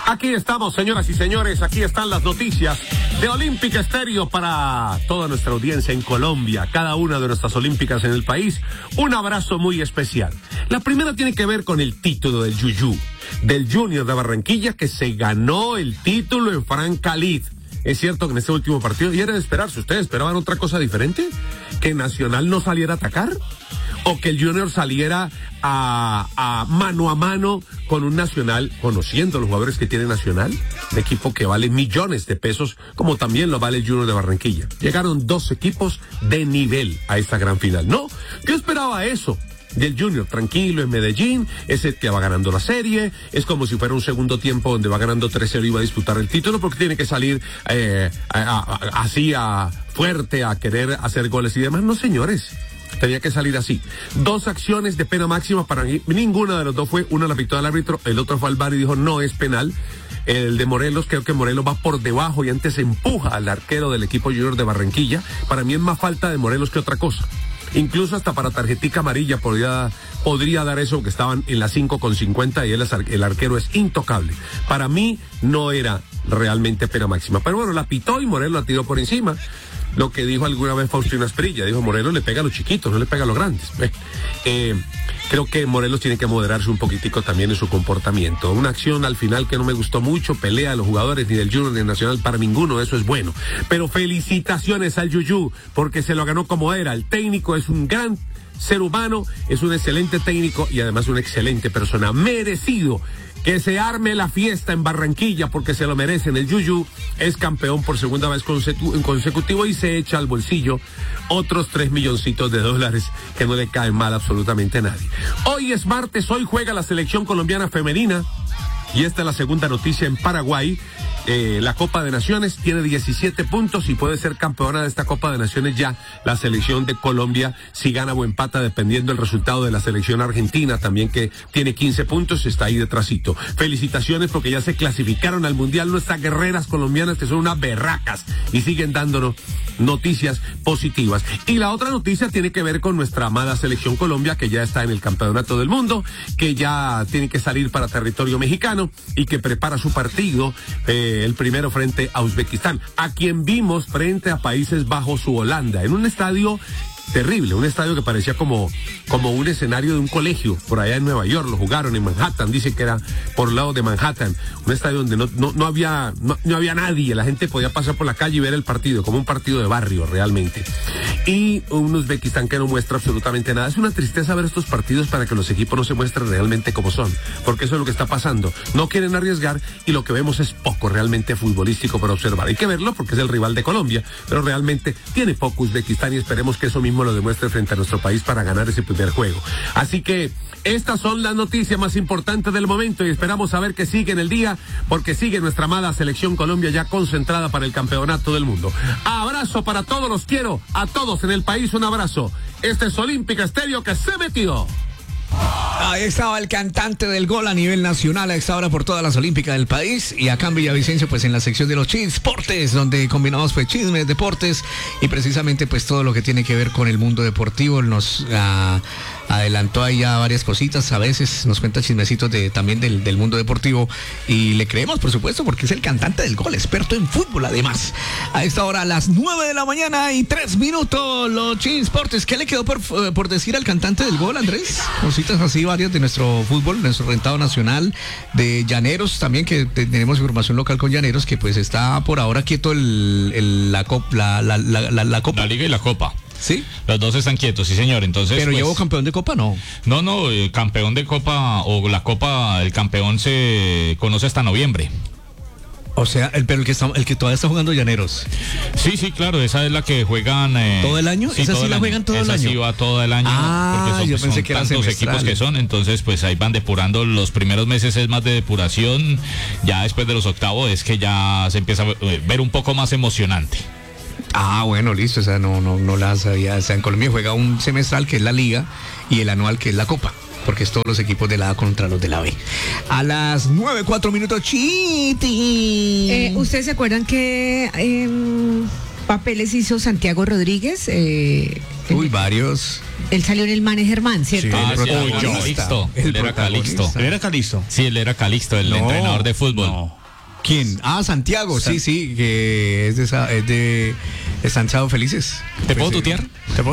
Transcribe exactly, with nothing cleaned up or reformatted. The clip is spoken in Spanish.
Aquí estamos, señoras y señores, aquí están las noticias de Olímpica Estéreo para toda nuestra audiencia en Colombia, cada una de nuestras olímpicas en el país. Un abrazo muy especial. La primera tiene que ver con el título del Yuyú, del Junior de Barranquilla, que se ganó el título en Frank Khalid. Es cierto que en este último partido, y era de esperarse, ¿ustedes esperaban otra cosa diferente? ¿Que Nacional no saliera a atacar? ¿O que el Junior saliera a, a mano a mano con un Nacional, conociendo los jugadores que tiene Nacional, un equipo que vale millones de pesos, como también lo vale el Junior de Barranquilla? Llegaron dos equipos de nivel a esta gran final. No, yo esperaba eso del Junior, tranquilo en Medellín, es el que va ganando la serie, es como si fuera un segundo tiempo donde va ganando tres cero y va a disputar el título, porque tiene que salir eh, a, a, a, así a fuerte a querer hacer goles y demás. No, señores, tenía que salir así. Dos acciones de pena máxima para mí, ninguna de los dos fue, una la pitó al árbitro, el otro fue al V A R y dijo no es penal. El de Morelos, creo que Morelos va por debajo y antes empuja al arquero del equipo Junior de Barranquilla. Para mí es más falta de Morelos que otra cosa. Incluso hasta para tarjetica amarilla podría, podría dar eso, que estaban en las cinco con cincuenta y él, el arquero es intocable. Para mí no era realmente pena máxima. Pero bueno, la pitó y Morelos la tiró por encima. Lo que dijo alguna vez Faustino Asprilla, dijo Morelos le pega a los chiquitos, no le pega a los grandes. Eh, creo que Morelos tiene que moderarse un poquitico también en su comportamiento. Una acción al final que no me gustó mucho, pelea a los jugadores ni del Junior ni del Nacional, para ninguno, eso es bueno. Pero felicitaciones al Yuyú, porque se lo ganó como era. El técnico es un gran ser humano, es un excelente técnico y además una excelente persona. Merecido que se arme la fiesta en Barranquilla porque se lo merecen. El Yuyú es campeón por segunda vez consecu- en consecutivo y se echa al bolsillo otros tres milloncitos de dólares que no le caen mal absolutamente a nadie. Hoy es martes, hoy juega la selección colombiana femenina y esta es la segunda noticia en Paraguay. Eh, la Copa de Naciones tiene diecisiete puntos y puede ser campeona de esta Copa de Naciones ya la selección de Colombia, si gana o empata, dependiendo del resultado de la selección argentina también, que tiene quince puntos, está ahí detrásito. Felicitaciones porque ya se clasificaron al Mundial nuestras guerreras colombianas, que son unas berracas y siguen dándonos noticias positivas. Y la otra noticia tiene que ver con nuestra amada selección Colombia, que ya está en el campeonato del mundo, que ya tiene que salir para territorio mexicano y que prepara su partido, eh, el primero frente a Uzbekistán, a quien vimos frente a Países Bajos u Holanda, en un estadio terrible, un estadio que parecía como, como un escenario de un colegio, por allá en Nueva York, lo jugaron en Manhattan, dice que era por el lado de Manhattan, un estadio donde no, no, no había, no, no había nadie, la gente podía pasar por la calle y ver el partido, como un partido de barrio realmente. Y un Uzbekistán que no muestra absolutamente nada. Es una tristeza ver estos partidos para que los equipos no se muestren realmente como son, porque eso es lo que está pasando. No quieren arriesgar y lo que vemos es poco realmente futbolístico para observar. Hay que verlo porque es el rival de Colombia, pero realmente tiene poco Uzbekistán y esperemos que eso mismo lo demuestre frente a nuestro país para ganar ese primer juego. Así que estas son las noticias más importantes del momento y esperamos saber que sigue en el día, porque sigue nuestra amada selección Colombia ya concentrada para el campeonato del mundo. Abrazo para todos, los quiero a todos en el país, un abrazo. Este es Olímpica Estéreo que se metió. Ahí estaba el cantante del gol a nivel nacional a esta hora por todas las olímpicas del país, y acá en Villavicencio pues en la sección de los Chinsportes, donde combinamos pues chismes, deportes y precisamente pues todo lo que tiene que ver con el mundo deportivo. Nos uh, adelantó ahí ya varias cositas, a veces nos cuenta chismecitos de, también del, del mundo deportivo, y le creemos por supuesto porque es el cantante del gol, experto en fútbol además. A esta hora a las nueve de la mañana y tres minutos los Chinsportes. ¿Qué le quedó por, por decir al cantante del gol, Andrés? Cositas así varias de nuestro fútbol, nuestro rentado nacional, de Llaneros también, que tenemos información local con Llaneros, que pues está por ahora quieto el, el la, cop, la, la, la, la, la Copa. La Liga y la Copa. ¿Sí? Los dos están quietos, sí señor. Entonces, pero pues, llevo campeón de Copa, ¿no? No, no, eh, campeón de Copa o la Copa, el campeón se conoce hasta noviembre. O sea, el, pero el que está, el que todavía está jugando Llaneros. Sí, sí, claro, esa es la que juegan eh, ¿todo el año? Sí, ¿Esa todo sí el la año. juegan todo esa el año? sí va todo el año. Ah, porque son, yo pensé son que era tantos semestral. equipos que son, entonces pues ahí van depurando. Los primeros meses es más de depuración, ya después de los octavos es que ya se empieza a ver un poco más emocionante. Ah, bueno, listo, o sea, no, no, no la sabía. O sea, en Colombia juega un semestral que es la Liga y el anual que es la Copa, porque es todos los equipos de la A contra los de la B. A las nueve, cuatro minutos, Chiti. Eh, ¿Ustedes se acuerdan que eh, papeles hizo Santiago Rodríguez? Eh, Uy, el, varios. Él salió en el Man Germán, ¿cierto? Ah, el sí, protagonista. Calixto. El Él era protagonista. Calixto. ¿Él era Calixto? Sí, él era Calixto, el No, entrenador de fútbol. No. ¿Quién? Ah, Santiago, sí, sí, que es de, esa- es de Están Sábado Felices. ¿Te Pues, puedo eh, tutear? ¿Te puedo